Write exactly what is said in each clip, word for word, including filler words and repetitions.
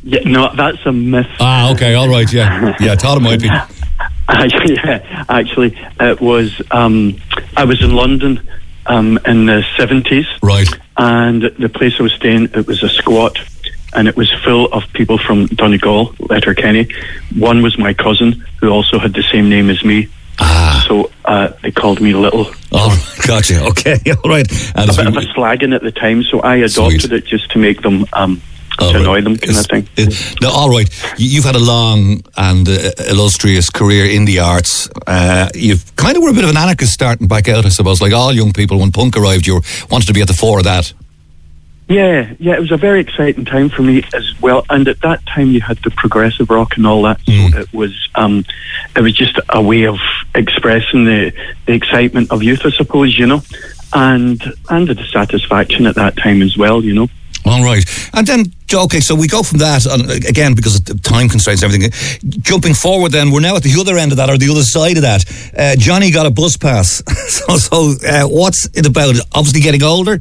Yeah, no, that's a myth. Ah, okay, all right, yeah. Yeah, I thought it might be. Actually, yeah, actually, it was, um, I was in London um, in the seventies. Right. And the place I was staying, it was a squat, and it was full of people from Donegal, Letterkenny. One was my cousin, who also had the same name as me. Ah. So uh, they called me Little. Oh, gotcha. Okay, all right. And a bit of a slagging at the time, so I adopted Sweet. it just to make them, um, oh, to right. annoy them, kind of thing. It, no, all right. You've had a long and uh, illustrious career in the arts. Uh, you've kind of were a bit of an anarchist starting back out, I suppose. Like all young people, when punk arrived, you were, wanted to be at the fore of that. Yeah, yeah, it was a very exciting time for me as well. And at that time, you had the progressive rock and all that. Mm. So it was, um, it was just a way of expressing the, the excitement of youth, I suppose, you know, and and the dissatisfaction at that time as well, you know. All right. And then, okay, so we go from that, on, again, because of time constraints and everything. Jumping forward then, we're now at the other end of that, or the other side of that. Uh, Johnny got a bus pass. so, so uh, what's it about? Obviously getting older?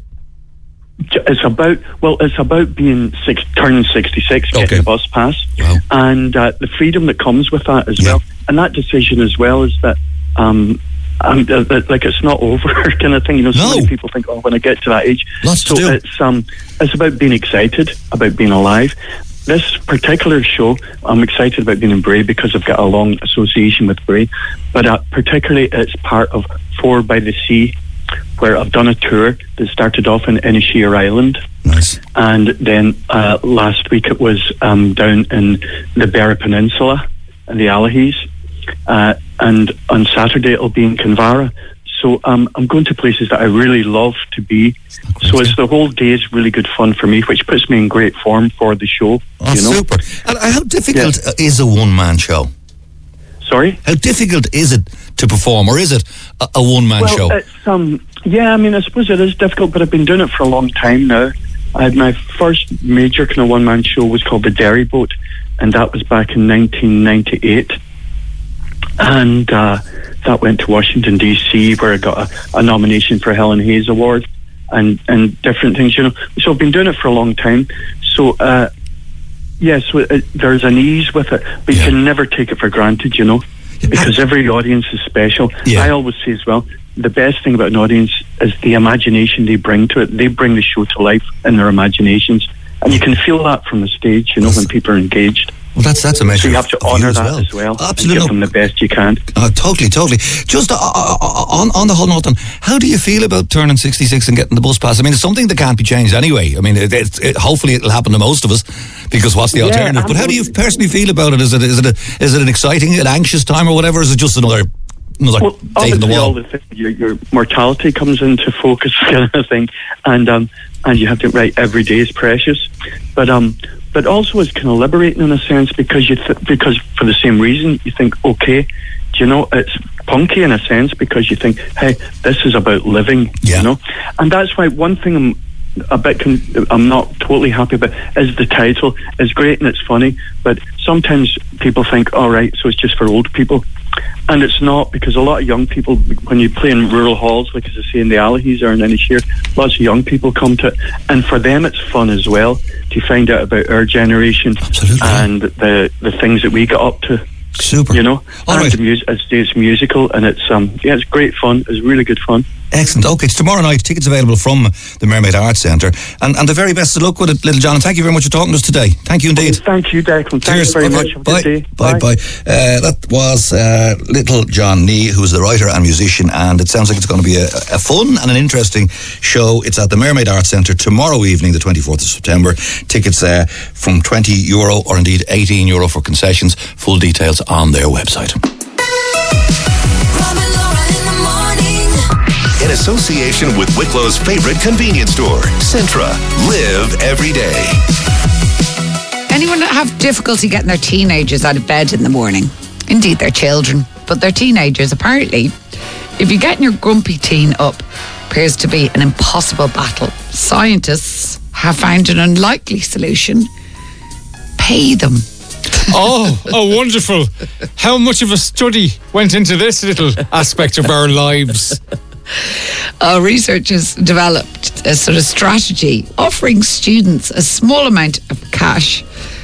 It's about, well, it's about being six, turning sixty-six, getting Okay. a bus pass, Wow. and uh, the freedom that comes with that as Yeah. well. And that decision as well is that, um, um, uh, uh, like, it's not over kind of thing. You know, so No. many people think, oh, when I get to that age. Lots so to do. it's um, it's about being excited, about being alive. This particular show, I'm excited about being in Bray because I've got a long association with Bray. But uh, particularly, it's part of Four by the Sea, where I've done a tour that started off in Inisheer Island. Nice. And then uh, last week it was um, down in the Beara Peninsula and the Allihies. Uh, and on Saturday it'll be in Kinvara. So um, I'm going to places that I really love to be. So it's the whole day is really good fun for me, which puts me in great form for the show. Oh, you know? super. And how difficult Yeah. is a one-man show? Sorry? How difficult is it to perform, or is it a, a one-man well, show? It's, um, yeah, I mean, I suppose it is difficult, but I've been doing it for a long time now. I had my first major kind of one-man show was called The Derry Boat, and that was back in nineteen ninety-eight. And uh, that went to Washington, D C, where I got a, a nomination for Helen Hayes Award and, and different things, you know. So I've been doing it for a long time. So, uh, yeah, so it, there's an ease with it, but Yeah. you can never take it for granted, you know, because every audience is special. Yeah. I always say as well, the best thing about an audience is the imagination they bring to it. They bring the show to life in their imaginations. And you can feel that from the stage, you know, when people are engaged. Well, that's that's a measure. So you have to of honour you that as well. as well. Absolutely. And give them the best you can. Uh, totally, totally. Just uh, uh, on on the whole note, then, how do you feel about turning sixty-six and getting the bus pass? I mean, it's something that can't be changed anyway. I mean, it, it, it, hopefully it'll happen to most of us, because what's the Yeah, alternative? But how do you personally feel about it? Is it is it a, is it an exciting, an anxious time, or whatever? Or is it just another another Well, date in the obviously, wall? all the thing, your, your mortality comes into focus, kind of thing, and um, and you have to right. Every day is precious, but um, but also it's kind of liberating in a sense, because you th- because for the same reason you think, okay, do you know, it's punky in a sense, because you think, hey, this is about living, Yeah. you know, and that's why one thing I'm a bit con- I'm not totally happy about is the title. It's great and it's funny, but sometimes people think, all right, so it's just for old people. And it's not, because a lot of young people, when you play in rural halls, like as I say in the Allihies or in Inisheer, lots of young people come to it, and for them it's fun as well to find out about our generation. Absolutely. And the the things that we got up to. Super. You know, All and right. the music, it's, it's musical, and it's um yeah, it's great fun. It's really good fun. Excellent. Okay, it's tomorrow night. Tickets available from the Mermaid Arts Centre. And, and the very best of luck with it, Little John. And thank you very much for talking to us today. Thank you indeed. Thank you, Declan. Thank Cheers. you very Okay. much. Have a Bye. good day. Bye. Bye. Uh, that was uh, Little John Nee, who's the writer and musician, and it sounds like it's going to be a, a fun and an interesting show. It's at the Mermaid Arts Centre tomorrow evening, the twenty-fourth of September. Tickets uh, from twenty euro or indeed eighteen euro for concessions. Full details on their website. In association with Wicklow's favorite convenience store, Centra. Live every day. Anyone have difficulty getting their teenagers out of bed in the morning? Indeed, they're children, but they're teenagers. Apparently, if you're getting your grumpy teen up, appears to be an impossible battle. Scientists have found an unlikely solution. Pay them. Oh, oh, wonderful. How much of a study went into this little aspect of our lives? Uh, researchers developed a sort of strategy offering students a small amount of cash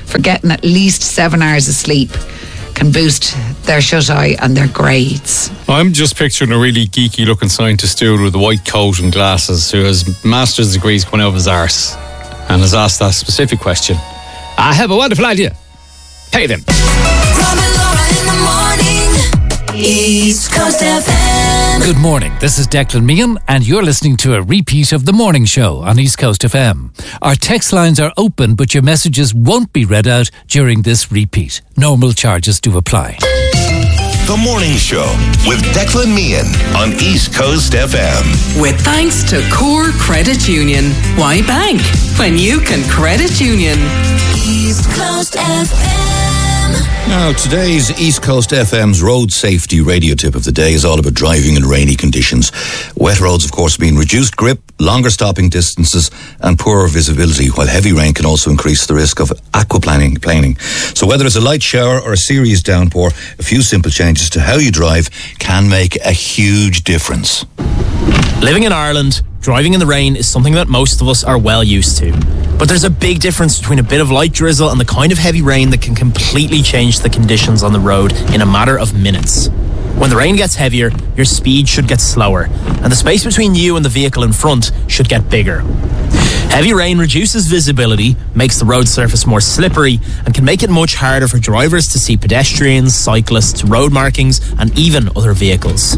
for getting at least seven hours of sleep can boost their shut-eye and their grades. I'm just picturing a really geeky looking scientist dude with a white coat and glasses who has master's degrees coming out of his arse and has asked that specific question. I have a wonderful idea. Pay them. Rob and Laura in the morning. East Coast F M. Good morning, this is Declan Meehan and you're listening to a repeat of The Morning Show on East Coast F M. Our text lines are open but your messages won't be read out during this repeat. Normal charges do apply. The Morning Show with Declan Meehan on East Coast F M. With thanks to Core Credit Union. Why bank when you can credit union? East Coast F M. Now, today's East Coast F M's road safety radio tip of the day is all about driving in rainy conditions. Wet roads, of course, mean reduced grip, longer stopping distances and poorer visibility, while heavy rain can also increase the risk of aquaplaning. Planing. So whether it's a light shower or a serious downpour, a few simple changes to how you drive can make a huge difference. Living in Ireland, driving in the rain is something that most of us are well used to. But there's a big difference between a bit of light drizzle and the kind of heavy rain that can completely change the conditions on the road in a matter of minutes. When the rain gets heavier, your speed should get slower, and the space between you and the vehicle in front should get bigger. Heavy rain reduces visibility, makes the road surface more slippery, and can make it much harder for drivers to see pedestrians, cyclists, road markings, and even other vehicles.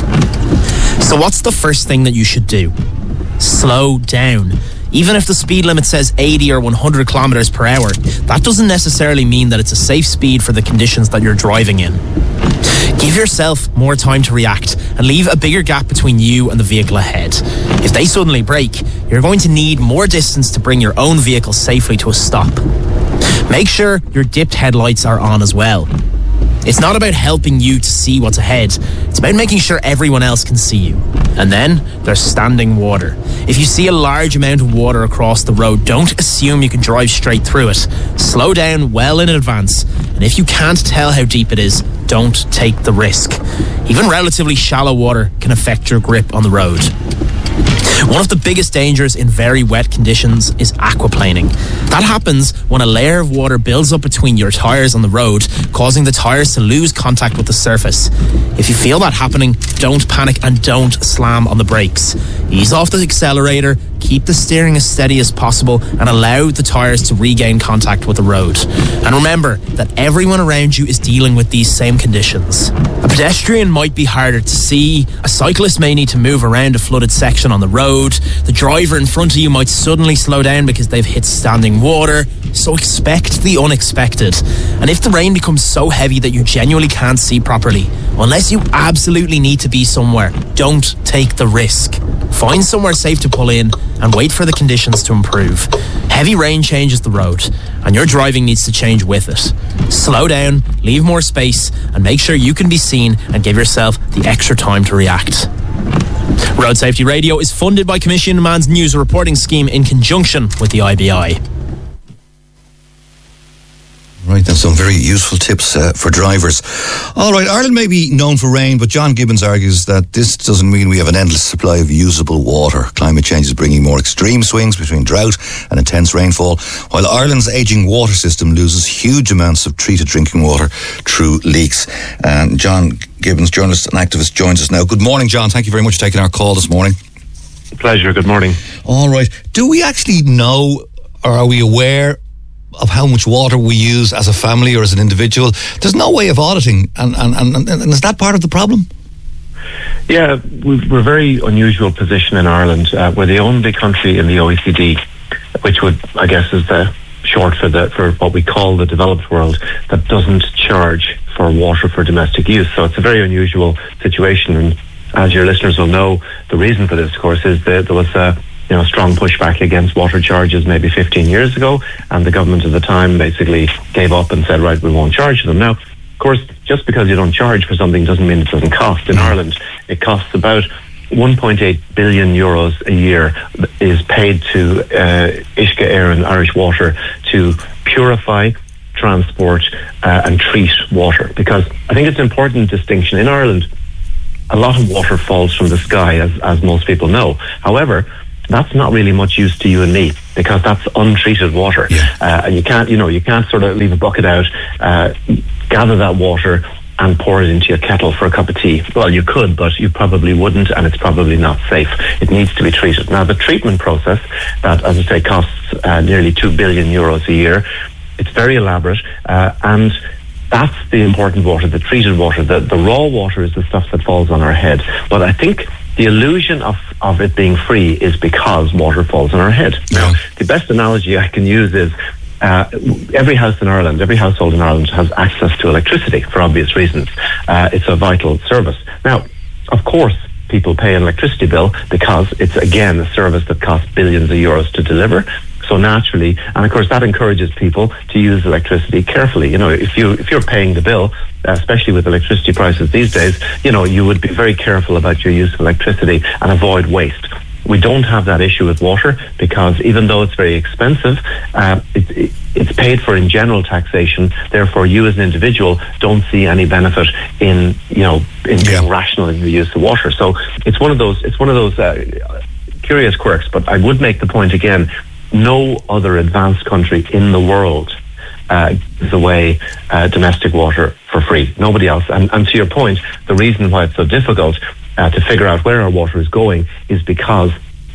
So what's the first thing that you should do? Slow down. Even if the speed limit says eighty or one hundred kilometers per hour, that doesn't necessarily mean that it's a safe speed for the conditions that you're driving in. Give yourself more time to react and leave a bigger gap between you and the vehicle ahead. If they suddenly brake, you're going to need more distance to bring your own vehicle safely to a stop. Make sure your dipped headlights are on as well. It's not about helping you to see what's ahead. It's about making sure everyone else can see you. And then there's standing water. If you see a large amount of water across the road, don't assume you can drive straight through it. Slow down well in advance. And if you can't tell how deep it is, don't take the risk. Even relatively shallow water can affect your grip on the road. One of the biggest dangers in very wet conditions is aquaplaning. That happens when a layer of water builds up between your tyres on the road, causing the tyres to lose contact with the surface. If you feel that happening, don't panic and don't slam on the brakes. Ease off the accelerator, keep the steering as steady as possible, and allow the tyres to regain contact with the road. And remember that everyone around you is dealing with these same conditions. A pedestrian might be harder to see, a cyclist may need to move around a flooded section on the road, the driver in front of you might suddenly slow down because they've hit standing water, so expect the unexpected. And if the rain becomes so heavy that you genuinely can't see properly, unless you absolutely need to be somewhere, don't take the risk. Find somewhere safe to pull in and wait for the conditions to improve. Heavy rain changes the road, and your driving needs to change with it. Slow down, leave more space, and make sure you can be seen and give yourself the extra time to react. Road Safety Radio is funded by Commission Man's News Reporting Scheme in conjunction with the I B I. Right, then some very useful tips uh, for drivers. All right, Ireland may be known for rain, but John Gibbons argues that this doesn't mean we have an endless supply of usable water. Climate change is bringing more extreme swings between drought and intense rainfall, while Ireland's ageing water system loses huge amounts of treated drinking water through leaks. And John Gibbons, journalist and activist, joins us now. Good morning, John. Thank you very much for taking our call this morning. Pleasure. Good morning. All right. Do we actually know, or are we aware of how much water we use as a family or as an individual? There's no way of auditing, and, and, and, and is that part of the problem? Yeah, we're a very unusual position in Ireland. Uh, we're the only country in the O E C D, which would, I guess, is the short for the for what we call the developed world, that doesn't charge for water for domestic use. So it's a very unusual situation, and as your listeners will know, the reason for this, of course, is that there was a you know, strong pushback against water charges maybe fifteen years ago, and the government at the time basically gave up and said, right, we won't charge them. Now, of course, just because you don't charge for something doesn't mean it doesn't cost. In Ireland, it costs about one point eight billion euros a year is paid to uh, Uisce Éireann Irish Water to purify, transport uh, and treat water. Because I think it's an important distinction. In Ireland, a lot of water falls from the sky, as, as most people know. However, that's not really much use to you and me, because that's untreated water. Yeah. Uh, and you can't, you know, you can't sort of leave a bucket out, uh, gather that water and pour it into your kettle for a cup of tea. Well, you could, but you probably wouldn't, and it's probably not safe. It needs to be treated. Now, the treatment process, that, as I say, costs uh, nearly two billion euros a year, it's very elaborate, uh, and that's the important water, the treated water. The, the raw water is the stuff that falls on our head. But I think the illusion of, of it being free is because water falls on our head. Now, the best analogy I can use is Uh, every house in Ireland, every household in Ireland has access to electricity for obvious reasons. Uh, it's a vital service. Now, of course, people pay an electricity bill because it's, again, a service that costs billions of euros to deliver. So naturally, and of course that encourages people to use electricity carefully. You know, if you if you're paying the bill, especially with electricity prices these days, you know, you would be very careful about your use of electricity and avoid waste. We don't have that issue with water because even though it's very expensive, uh, it, it, it's paid for in general taxation. Therefore, you as an individual don't see any benefit in, you know, in being Yeah. rational in the use of water. So it's one of those. It's one of those uh, curious quirks. But I would make the point again: no other advanced country in the world uh, gives away uh, domestic water for free. Nobody else. And, and to your point, the reason why it's so difficult Uh, to figure out where our water is going is because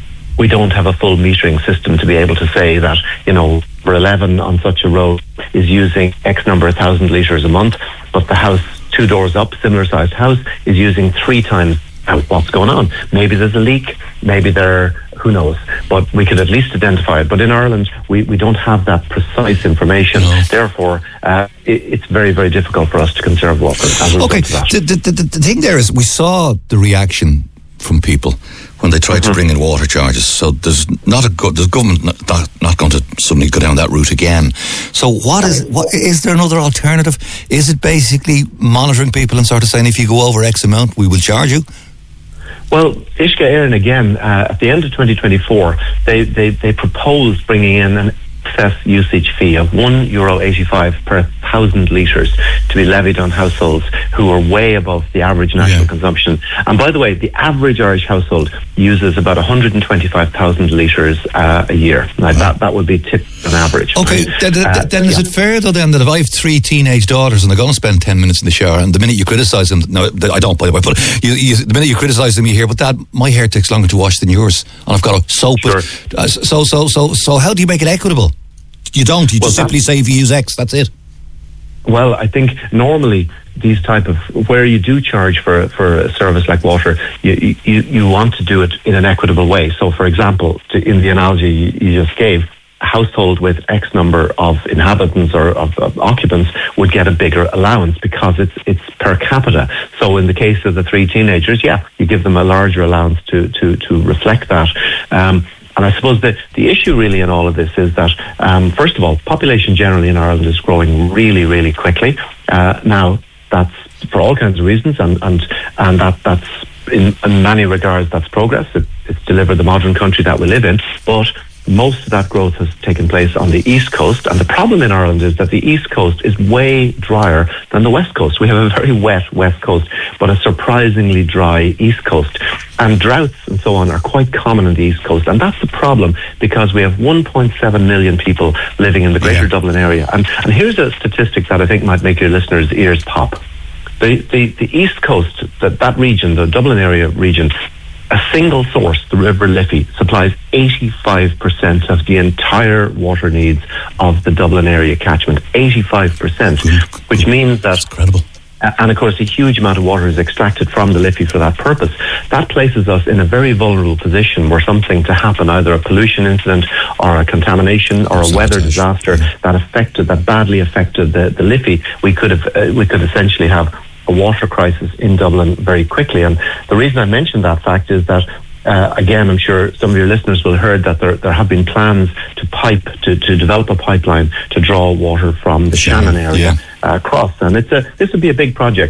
we don't have a full metering system to be able to say that, you know, number eleven on such a road is using X number of thousand litres a month, but the house two doors up, similar sized house, is using three times what's going on. Maybe there's a leak, maybe there, who knows, but we could at least identify it. But in Ireland, we, we don't have that precise information. No. Therefore, uh, it, it's very, very difficult for us to conserve water as a Okay, result of that. the, the, the, the thing there is, we saw the reaction from people when they tried mm-hmm. to bring in water charges. So there's not a go- there's government not, not, not going to suddenly go down that route again. So what is what is there another alternative? Is it basically monitoring people and sort of saying if you go over X amount, we will charge you? Well, Uisce Éireann again, uh, at the end of twenty twenty-four, they, they, they proposed bringing in an excess usage fee of one euro eighty-five per thousand litres to be levied on households who are way above the average national Yeah. consumption. And by the way, the average Irish household uses about one hundred twenty-five thousand litres uh, a year. Now, Wow. that, that would be tip on average. Okay, right? then, then, Uh, then is yeah. it fair though then that if I have three teenage daughters and they're going to spend ten minutes in the shower, and the minute you criticise them, no, I don't by the way, but you, you, the minute you criticise them, you hear, but Dad, my hair takes longer to wash than yours, and I've got to soap Sure. it. Uh, so, so, so, so, how do you make it equitable? You don't. You Well, just simply say if you use X, that's it. Well, I think normally these type of, where you do charge for for a service like water, you you, you want to do it in an equitable way. So, for example, to, in the analogy you, you just gave, a household with X number of inhabitants or of, of occupants would get a bigger allowance because it's it's per capita. So, in the case of the three teenagers, yeah, you give them a larger allowance to to to reflect that. Um, And I suppose the, the issue really in all of this is that, um, first of all, population generally in Ireland is growing really, really quickly. Uh, now, that's for all kinds of reasons, and, and, and that, that's, in, in many regards, that's progress. It, it's delivered the modern country that we live in. But most of that growth has taken place on the East Coast. And the problem in Ireland is that the East Coast is way drier than the West Coast. We have a very wet West Coast, but a surprisingly dry East Coast. And droughts and so on are quite common in the East Coast. And that's the problem because we have one point seven million people living in the Greater Yeah. Dublin area. And, and here's a statistic that I think might make your listeners' ears pop. The, the, the East Coast, that, that region, the Dublin area region, a single source, the River Liffey, supplies eighty-five percent of the entire water needs of the Dublin area catchment. eighty-five percent, which means that... That's incredible. Uh, and of course, a huge amount of water is extracted from the Liffey for that purpose. That places us in a very vulnerable position where something to happen, either a pollution incident or a contamination or a weather disaster that affected, that badly affected the, the Liffey, we could have, uh, we could essentially have a water crisis in Dublin very quickly. And the reason I mentioned that fact is that Uh, again, I'm sure some of your listeners will have heard that there there have been plans to pipe, to, to develop a pipeline to draw water from the Shannon, Shannon area yeah. uh, across. And it's a, this would be a big project.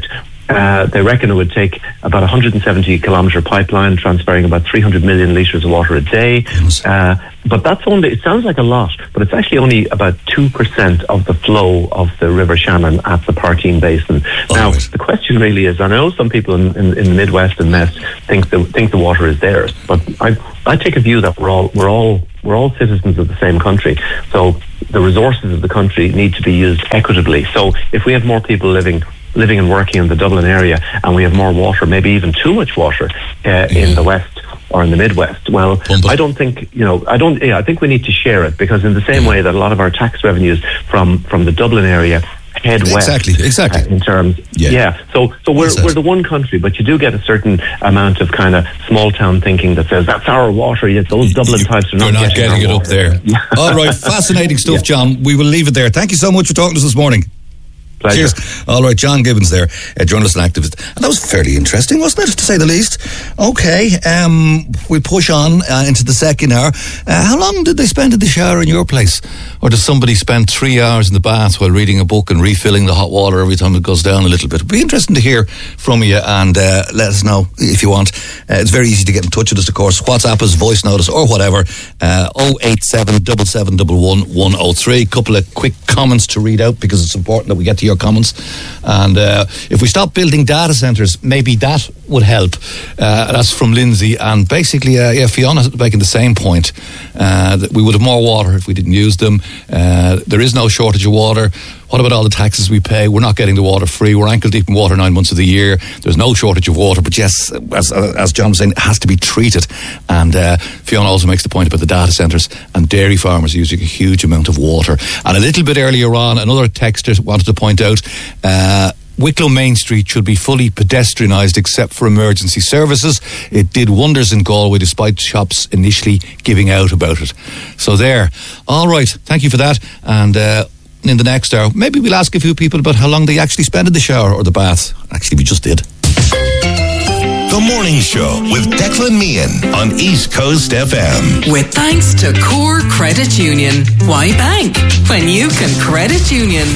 Uh, they reckon it would take about a one hundred seventy kilometre pipeline transferring about three hundred million litres of water a day. Uh, but that's only, it sounds like a lot, but it's actually only about two percent of the flow of the River Shannon at the Partine Basin. Oh, now, right. the question really is, I know some people in, in, in the Midwest and Mest think the, think the water is theirs, but I, I take a view that we're all, we're all, we're all citizens of the same country. So the resources of the country need to be used equitably. So if we have more people living living and working in the Dublin area, and we have more water, maybe even too much water uh, yeah. in the West or in the Midwest, well, I don't think, you know, I don't, yeah, I think we need to share it, because in the same way that a lot of our tax revenues from, from the Dublin area head west. Exactly, exactly. Uh, in terms, yeah. yeah. So, so we're we're the one country, but you do get a certain amount of kind of small town thinking that says that's our water. Yet those Dublin types are not, not getting, getting it up there. All right, fascinating stuff, yeah. John. We will leave it there. Thank you so much for talking to us this morning. Pleasure. Cheers. All right, John Gibbons there, a journalist and activist. And that was fairly interesting, wasn't it, to say the least? Okay, um, we push on uh, into the second hour. Uh, how long did they spend in the shower in your place? Or does somebody spend three hours in the bath while reading a book and refilling the hot water every time it goes down a little bit? It'd be interesting to hear from you, and uh, let us know if you want. Uh, it's very easy to get in touch with us, of course. WhatsApp us, voice notice, or whatever. Uh, oh eight seven, seven seven one one, one oh three. Couple of quick comments to read out, because it's important that we get to your comments. And uh, if we stop building data centres, maybe that would help. Uh, that's from Lindsay. And basically, uh, yeah, Fiona's making the same point, uh, that we would have more water if we didn't use them. Uh, there is no shortage of water. What about all the taxes we pay? We're not getting the water free. We're ankle deep in water nine months of the year. There's no shortage of water. But yes, as, as John was saying, it has to be treated. And uh, Fiona also makes the point about the data centres and dairy farmers using a huge amount of water. And a little bit earlier on, another texter wanted to point out, uh, Wicklow Main Street should be fully pedestrianised except for emergency services. It did wonders in Galway despite shops initially giving out about it. So there. All right. Thank you for that. And uh, in the next hour, maybe we'll ask a few people about how long they actually spend in the shower or the bath. Actually, we just did. The Morning Show with Declan Meehan on East Coast F M. With thanks to Core Credit Union. Why bank when you can credit union?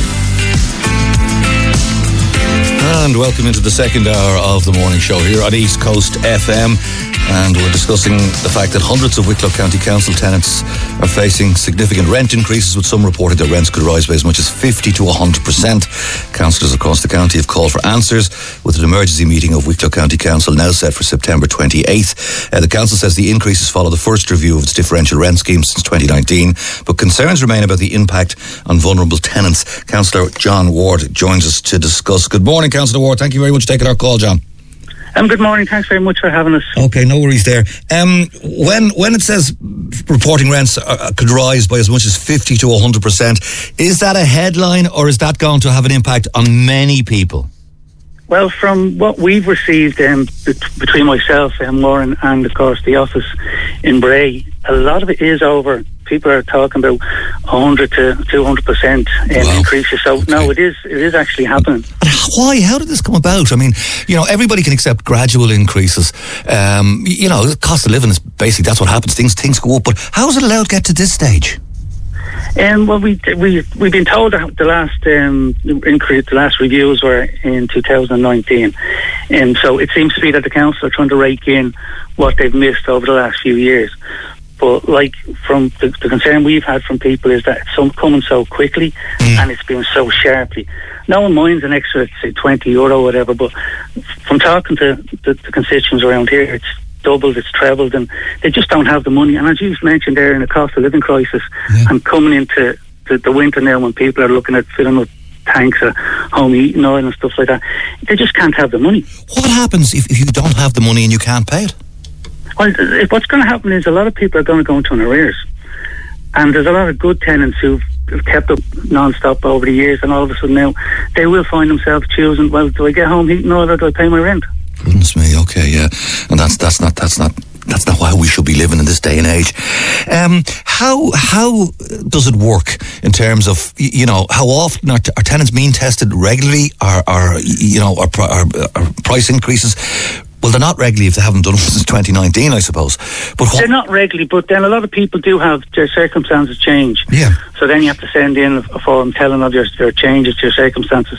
And welcome into the second hour of the morning show here on East Coast F M. And we're discussing the fact that hundreds of Wicklow County Council tenants are facing significant rent increases, with some reporting that rents could rise by as much as fifty to one hundred percent. Councillors across the county have called for answers, with an emergency meeting of Wicklow County Council now set for September twenty-eighth. Uh, the council says the increases follow the first review of its differential rent scheme since twenty nineteen, but concerns remain about the impact on vulnerable tenants. Councillor John Ward joins us to discuss. Good morning, Councillor Ward. Thank you very much for taking our call, John. Um, good morning. Thanks very much for having us. Okay, no worries there. Um, when when it says reporting rents uh, could rise by as much as fifty to one hundred percent, is that a headline, or is that going to have an impact on many people? Well, from what we've received um, between myself and Warren and, of course, the office in Bray, a lot of it is over. People are talking about one hundred to two hundred percent um, wow. increases. So, okay. no, it is it is actually happening. Why? How did this come about? I mean, you know, everybody can accept gradual increases. Um, you know, the cost of living is basically, that's what happens. Things things go up. But how is it allowed to get to this stage? Um, well, we we we've been told that the last um, increase, the last reviews were in two thousand nineteen, and so it seems to be that the council are trying to rake in what they've missed over the last few years. But like from the, the concern we've had from people is that it's some coming so quickly mm. and it's been so sharply. No one minds an extra, say, twenty euro or whatever, but from talking to the, the constituents around here, it's doubled, it's trebled, and they just don't have the money. And as you've mentioned there, in a cost of living crisis, yeah. and coming into the, the winter now when people are looking at filling up tanks of home heating oil and stuff like that, they just can't have the money. What happens if, if you don't have the money and you can't pay it? Well, what's going to happen is a lot of people are going to go into an arrears, and there's a lot of good tenants who've kept up non-stop over the years, and all of a sudden now they will find themselves choosing, well, do I get home heating oil or do I pay my rent? Goodness me, okay, yeah. And that's that's not that's not that's not how we should be living in this day and age. Um, how how does it work in terms of, you know, how often are, are tenants being tested regularly? Are are you know are, are, are price increases? Well, they're not regularly if they haven't done it since twenty nineteen, I suppose. But what? They're not regularly, but then a lot of people do have their circumstances change. Yeah. So then you have to send in a form telling of your, your changes to your circumstances.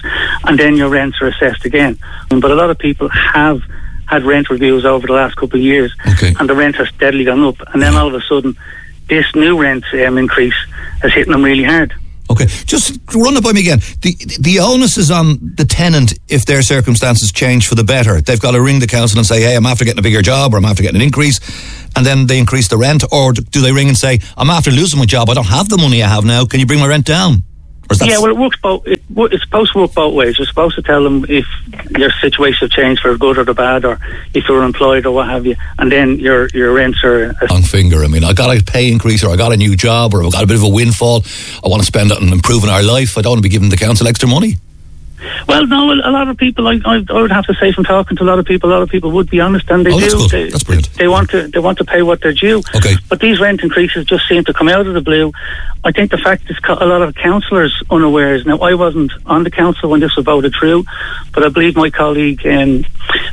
and then your rents are assessed again. But a lot of people have had rent reviews over the last couple of years, okay. and the rent has steadily gone up, and then all of a sudden this new rent um, increase is hitting them really hard. Okay, just run it by me again. The the onus is on the tenant if their circumstances change for the better. They've got to ring the council and say, hey, I'm after getting a bigger job, or I'm after getting an increase, and then they increase the rent. Or do they ring and say, I'm after losing my job, I don't have the money I have now, can you bring my rent down? Or is that yeah, well, it works both. It, it's supposed to work both ways. You're supposed to tell them if your situation has changed for the good or the bad, or if you're employed or what have you, and then your your rents are a long finger. I mean, I got a pay increase, or I got a new job, or I got a bit of a windfall. I want to spend it on improving our life. I don't want to be giving the council extra money. Well, no, a lot of people, I, I, I would have to say, from talking to a lot of people, a lot of people would be honest, and they oh, that's do. Good. They, that's brilliant. They want to, they want to pay what they're due. Okay. But these rent increases just seem to come out of the blue. I think the fact is a lot of councillors unawares. Now, I wasn't on the council when this was voted through, but I believe my colleague, um,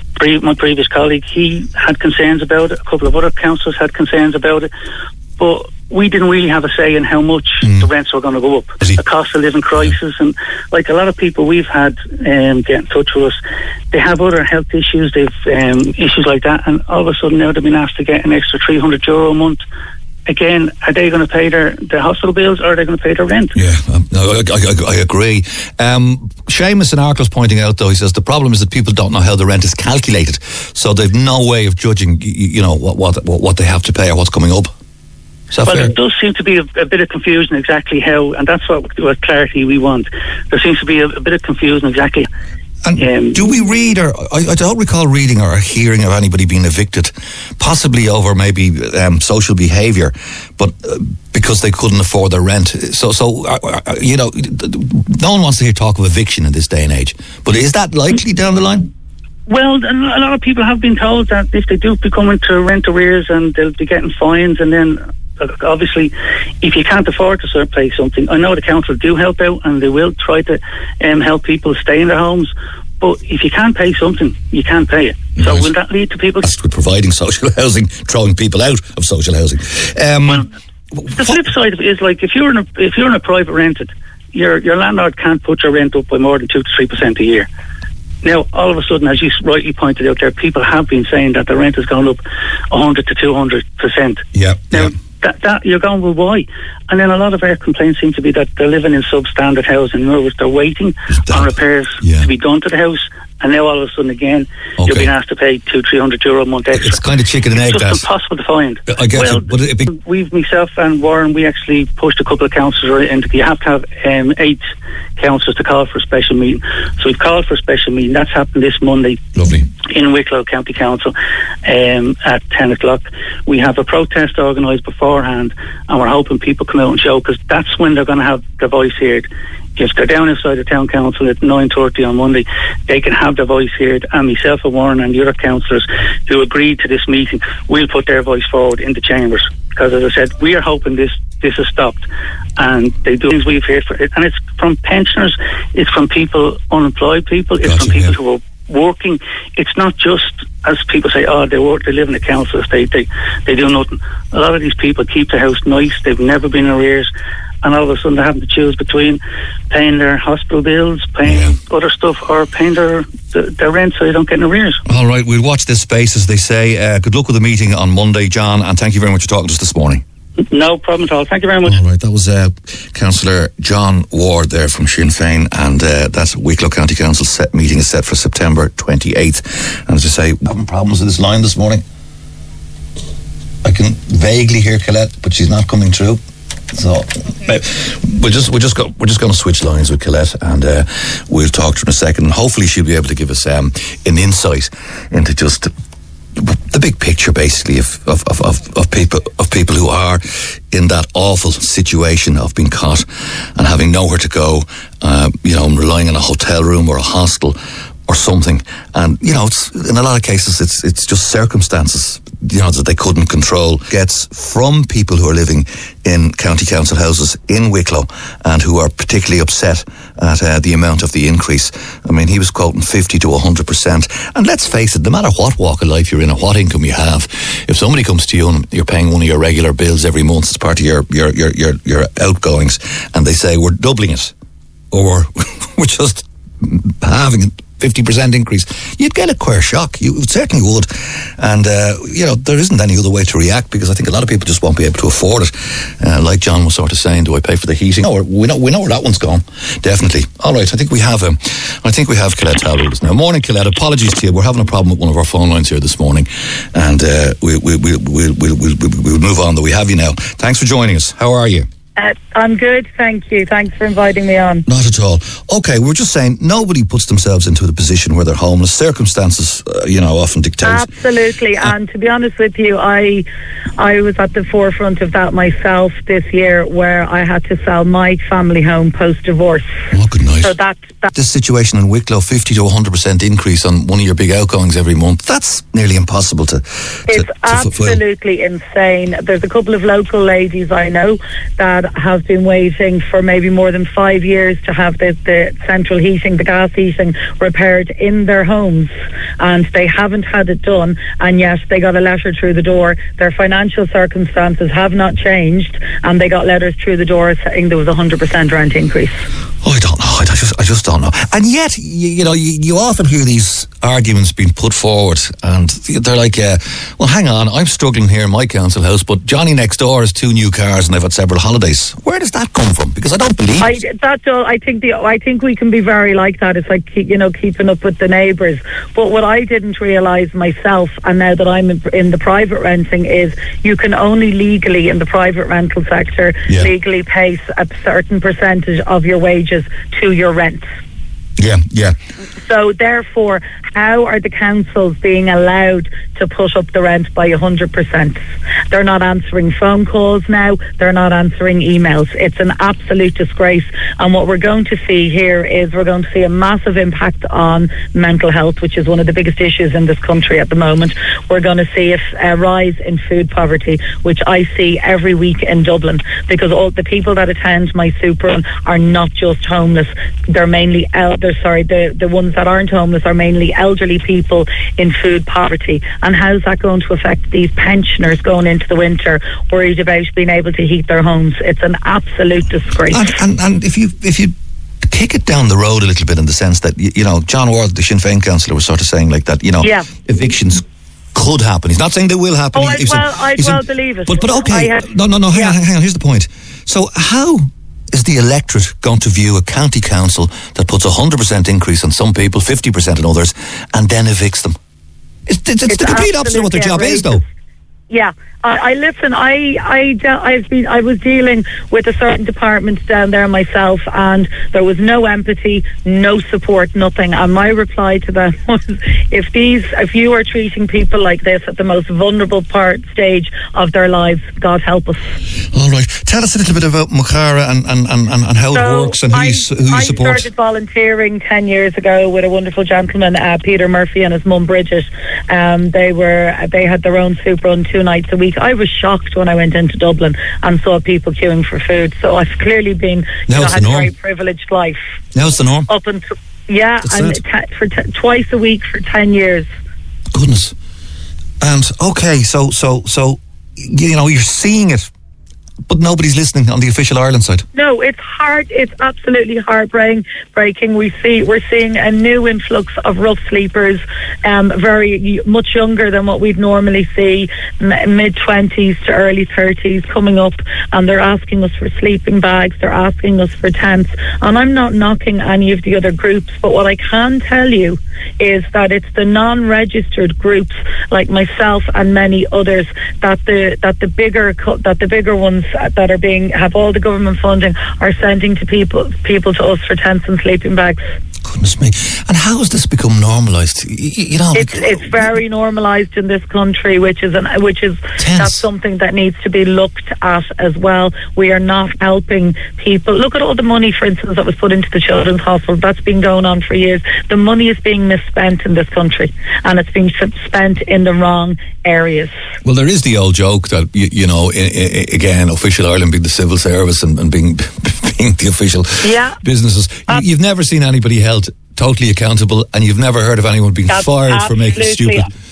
my previous colleague, he had concerns about it. A couple of other councillors had concerns about it, but we didn't really have a say in how much mm. the rents were going to go up. The cost of living crisis, and like a lot of people we've had um, get in touch with us, they have other health issues, they've um, issues like that, and all of a sudden now they've been asked to get an extra three hundred euro a month. Again, are they going to pay their, their hospital bills, or are they going to pay their rent? Yeah, um, no, I, I, I agree. Um, Seamus in Arkle's pointing out, though, he says the problem is that people don't know how the rent is calculated, so they've no way of judging, you, you know, what, what what they have to pay or what's coming up. Well, fair? There does seem to be a, a bit of confusion exactly how, and that's what, what clarity we want. There seems to be a, a bit of confusion exactly. And um, do we read, or I, I don't recall reading or hearing of anybody being evicted, possibly over maybe um, social behaviour, but uh, because they couldn't afford their rent. So, so uh, uh, you know, no one wants to hear talk of eviction in this day and age. But is that likely down the line? Well, a lot of people have been told that if they do become into rent arrears, and they'll be getting fines, and then obviously, if you can't afford to pay something, I know the council do help out, and they will try to um, help people stay in their homes. But if you can't pay something, you can't pay it. So right. will that lead to people? That's with providing social housing, throwing people out of social housing. Um, well, the flip side of it is, like, if you're in a if you're in a private rented, your your landlord can't put your rent up by more than two to three percent a year. Now, all of a sudden, as you rightly pointed out there, people have been saying that the rent has gone up one hundred to two hundred percent. Yeah. Now, yeah. That, that you're going, well, why? And then a lot of our complaints seem to be that they're living in substandard housing. In other words, they're waiting on repairs yeah. to be done to the house, and now all of a sudden again okay. you're being asked to pay two, three hundred euro a month extra. It's kind of chicken and egg. It's just that. impossible to find. I get well, it, but it be- we've myself and Warren, we actually pushed a couple of councillors, and you have to have um, eight councillors to call for a special meeting. So we've called for a special meeting. That's happened this Monday. Lovely. In Wicklow County Council um, at ten o'clock. We have a protest organised beforehand, and we're hoping people come out and show, because that's when they're going to have their voice heard. If they're down inside the town council at nine thirty on Monday, they can have their voice heard, and myself and Warren and the other councillors who agreed to this meeting will put their voice forward in the chambers, because as I said, we are hoping this this is stopped, and they do things we've heard for it, and it's from pensioners, it's from people, unemployed people, it's gotcha, from people yeah. who are working. It's not just, as people say, oh, they work, they live in a council estate, they, they do nothing. A lot of these people keep the house nice, they've never been in arrears, and all of a sudden they're having to choose between paying their hospital bills, paying yeah. other stuff, or paying their, their rent so they don't get in arrears. All right, we'll watch this space, as they say. Uh, good luck with the meeting on Monday, John, and thank you very much for talking to us this morning. No problem at all. Thank you very much. All right, that was uh, Councillor John Ward there from Sinn Féin, and uh, that Wicklow County Council set meeting is set for September twenty-eighth. And as I say, having problems with this line this morning. I can vaguely hear Colette, but she's not coming through. So okay. we're just we're just go, we're just going to switch lines with Colette, and uh, we'll talk to her in a second. And hopefully she'll be able to give us um, an insight into just the big picture, basically, of, of, of, of people of people who are in that awful situation of being caught and having nowhere to go, uh, you know, and relying on a hotel room or a hostel or something. And, you know, it's, in a lot of cases, it's it's just circumstances, you know, that they couldn't control. Gets from people who are living in county council houses in Wicklow and who are particularly upset at uh, the amount of the increase. I mean, he was quoting fifty to one hundred percent. And let's face it, no matter what walk of life you're in or what income you have, if somebody comes to you and you're paying one of your regular bills every month as part of your, your, your, your, your outgoings, and they say, we're doubling it, or we're just having a fifty percent increase, you'd get a queer shock. You certainly would. And, uh, you know, there isn't any other way to react, because I think a lot of people just won't be able to afford it. Uh, like John was sort of saying, do I pay for the heating? No, we know, we know where that one's gone. Definitely. All right, I think we have um, I think we have Colette Talbot with us now. Morning, Colette. Apologies to you. We're having a problem with one of our phone lines here this morning. And uh, we, we, we, we, we, we, we'll move on, though. We have you now. Thanks for joining us. How are you? Uh, I'm good, thank you. Thanks for inviting me on. Not at all. Okay, we're just saying nobody puts themselves into the position where they're homeless. Circumstances, uh, you know, often dictate. Absolutely, uh, and to be honest with you, I I was at the forefront of that myself this year, where I had to sell my family home post-divorce. Oh, good night. So that, that this situation in Wicklow, fifty to one hundred percent increase on one of your big outgoings every month, that's nearly impossible to, to It's to absolutely fulfill. insane. There's a couple of local ladies I know that have been waiting for maybe more than five years to have the, the central heating, the gas heating repaired in their homes, and they haven't had it done, and yet they got a letter through the door. Their financial circumstances have not changed, and they got letters through the door saying there was a one hundred percent rent increase. Oh, I don't know. I just, I just don't know. And yet, you, you know, you, you often hear these arguments being put forward, and they're like, uh, well, hang on, I'm struggling here in my council house, but Johnny next door has two new cars and they've had several holidays. Where does that come from? Because I don't believe I, it. that's all. I think the. I think we can be very like that. It's like, keep, you know, keeping up with the neighbours. But what I didn't realise myself, and now that I'm in, in the private renting, is you can only legally in the private rental sector Yeah. legally pay a certain percentage of your wages to your rent. Yeah, yeah. So therefore, how are the councils being allowed to put up the rent by one hundred percent? They're not answering phone calls now. They're not answering emails. It's an absolute disgrace. And what we're going to see here is we're going to see a massive impact on mental health, which is one of the biggest issues in this country at the moment. We're going to see a, a rise in food poverty, which I see every week in Dublin, because all the people that attend my super run are not just homeless. They're mainly elder. Sorry, the the ones that aren't homeless are mainly elderly people in food poverty. And how's that going to affect these pensioners going into the winter, worried about being able to heat their homes? It's an absolute disgrace. And, and, and if you if you kick it down the road a little bit, in the sense that, you, you know, John Ward, the Sinn Féin councillor, was sort of saying like that, you know, Yeah. evictions could happen. He's not saying they will happen. Oh, He- I'd he's well, saying- I'd he's well saying- believe it. But, but okay, I had- no, no, no, hang Yeah. on, hang on, here's the point. So how is the electorate going to view a county council that puts a one hundred percent increase on some people, fifty percent on others, and then evicts them? It's, it's, it's the complete opposite of what their job is, though. Yeah, I, I listen. I I de- I've been. I was dealing with a certain department down there myself, and there was no empathy, no support, nothing. And my reply to them was, if these, if you are treating people like this at the most vulnerable part stage of their lives, God help us. All right, tell us a little bit about Mukhara and, and, and, and how So it works and who I, you, s- who you I support. started volunteering ten years ago with a wonderful gentleman, uh, Peter Murphy, and his mum Bridget. Um, they were they had their own soup run two nights a week. I was shocked when I went into Dublin and saw people queuing for food. So I've clearly been, you Now know, it's had the a very norm. privileged life. Now it's the norm. Up until yeah, That's and it. t- for t- twice a week for ten years. Goodness. And okay, so so so you know, you're seeing it, but nobody's listening on the official Ireland side. No, it's hard. It's absolutely heartbreaking. Breaking. We see we're seeing a new influx of rough sleepers, um, very much younger than what we'd normally see, m- mid twenties to early thirties, coming up, and they're asking us for sleeping bags. They're asking us for tents, and I'm not knocking any of the other groups, but what I can tell you is that it's the non-registered groups like myself and many others that the that the bigger co- that the bigger ones that are being have all the government funding are sending to people people to us for tents and sleeping bags. Goodness me. And how has this become normalised? You, you know, It's it's very normalised in this country, which is an which is that's something that needs to be looked at as well. We are not helping people. Look at all the money, for instance, that was put into the children's hospital. That's been going on for years. The money is being misspent in this country, and it's being spent in the wrong areas. well, there is the old joke that, you, you know, I, I, again, official Ireland being the civil service and, and being being the official Yeah. businesses. You, you've never seen anybody held totally accountable, and you've never heard of anyone being That's fired for making absolutely- stupid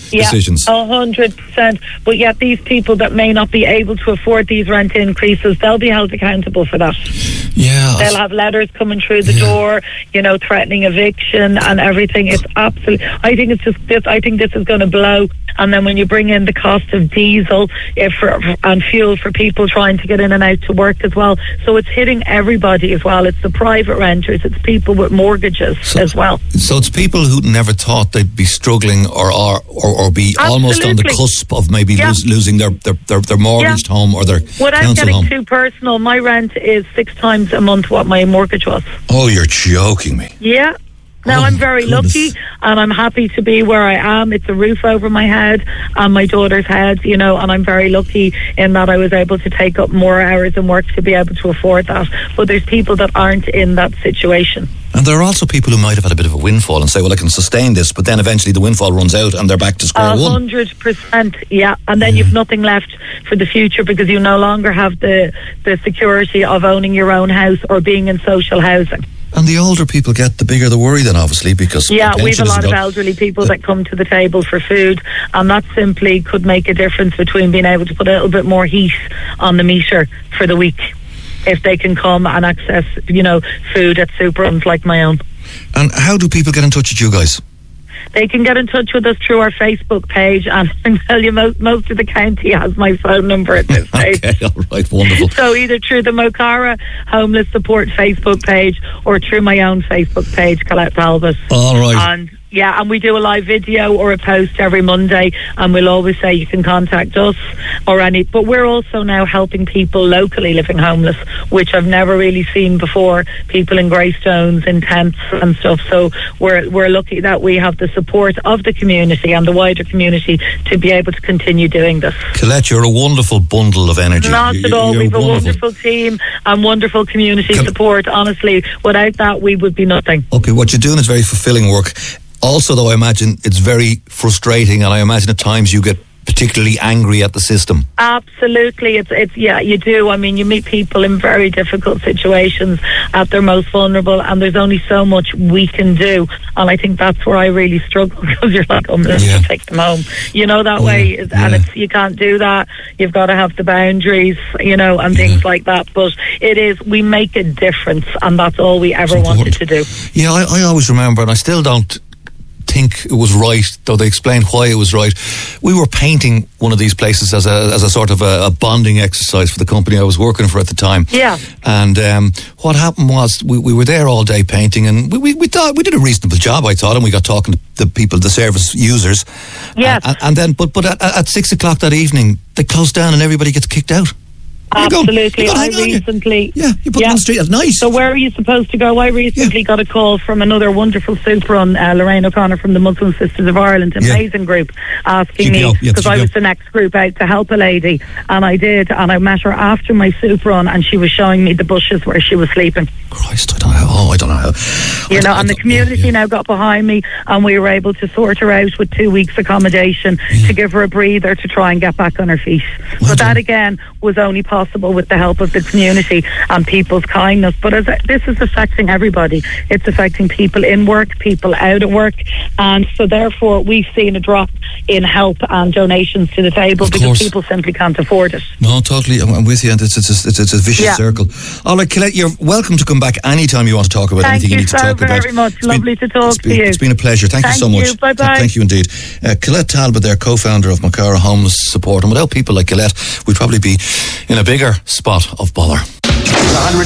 yeah, decisions. A hundred percent. But yet these people that may not be able to afford these rent increases, they'll be held accountable for that. Yeah. They'll have letters coming through the yeah. door, you know, threatening eviction and everything. It's absolutely, I think it's just this, I think this is going to blow. And then when you bring in the cost of diesel if for, and fuel for people trying to get in and out to work as well. So it's hitting everybody as well. It's the private renters, it's people with mortgages so, as well. So it's people who never thought they'd be struggling or or, or, or be Absolutely. almost on the cusp of maybe yeah. lose, losing their, their, their, their mortgaged yeah. home or their Without council getting home. too personal, my rent is six times a month what my mortgage was. Oh, you're joking me. Yeah. Now, oh, I'm very goodness. lucky and I'm happy to be where I am. It's a roof over my head and my daughter's head, you know, and I'm very lucky in that I was able to take up more hours and work to be able to afford that. But there's people that aren't in that situation. And there are also people who might have had a bit of a windfall and say, well, I can sustain this, but then eventually the windfall runs out and they're back to square A one. hundred percent, yeah. And then you've nothing left for the future because you no longer have the, the security of owning your own house or being in social housing. And the older people get, the bigger the worry then, obviously, because yeah, the we've a pension lot isn't of gone. elderly people that come to the table for food, and that simply could make a difference between being able to put a little bit more heat on the meter for the week if they can come and access, you know, food at soup runs like my own. And how do people get in touch with you guys? They can get in touch with us through our Facebook page, and I can tell you most, most of the county has my phone number at this stage. Okay, all right, wonderful. So either through the Mocara Homeless Support Facebook page or through my own Facebook page, Colette Talbot. All right. And yeah, and we do a live video or a post every Monday, and we'll always say you can contact us or any. But we're also now helping people locally living homeless, which I've never really seen before. People in Greystones, in tents and stuff. So we're we're lucky that we have the support of the community and the wider community to be able to continue doing this. Colette, you're a wonderful bundle of energy. Not you, at all. you're We've a wonderful. wonderful team and wonderful community Can- support. Honestly, without that, we would be nothing. Okay, what you're doing is very fulfilling work. Also, though, I imagine it's very frustrating, and I imagine at times you get particularly angry at the system. Absolutely, it's it's yeah, you do. I mean, you meet people in very difficult situations at their most vulnerable, and there's only so much we can do. And I think that's where I really struggle because you're like, oh, let's Yeah. take them home, you know, that Yeah, way. And yeah. it's you can't do that. You've got to have the boundaries, you know, and things like that. But it is we make a difference, and that's all we ever wanted to do. Yeah, I, I always remember, and I still don't think it was right, though they explained why it was right. We were painting one of these places as a as a sort of a, a bonding exercise for the company I was working for at the time. Yeah. And um, what happened was we, we were there all day painting, and we, we, we thought we did a reasonable job, I thought, and we got talking to the people, the service users. Yes. And, and then, but but at, at six o'clock that evening, they closed down and everybody gets kicked out. You're going- Absolutely. you're I going, hang on, you- recently. Yeah, you put them on the street at night. So where are you supposed to go? I recently got a call from another wonderful super on uh, Lorraine O'Connor from the Muslim Sisters of Ireland, Yeah. amazing group, asking G P O, me yeah, because the I G P O. was the next group out to help a lady, and I did, and I met her after my super run, and she was showing me the bushes where she was sleeping. Christ, I don't know how. Oh, I don't know how. You I know, don't- and the community yeah. now got behind me, and we were able to sort her out with two weeks accommodation to give her a breather to try and get back on her feet. Well but that done. again was only possible with the help of the community and people's kindness. But as this is affecting everybody, it's affecting people in work, people out of work, and so therefore we've seen a drop in help and donations to the table Of because course. people simply can't afford it. No, totally. I'm, I'm with you, and it's it's a, it's, it's a vicious Yeah. circle. All right, Colette, you're welcome to come back anytime you want to talk about Thank anything you you need to so talk about. very much. It's been- Lovely to talk it's been, to you. It's been a pleasure. Thank, Thank you so you. much. Bye-bye. Thank you indeed. Uh, Colette Talbot, there, co-founder of Mocara Homeless Support, and without people like Colette, we'd probably be in a bigger spot of bother. one hundred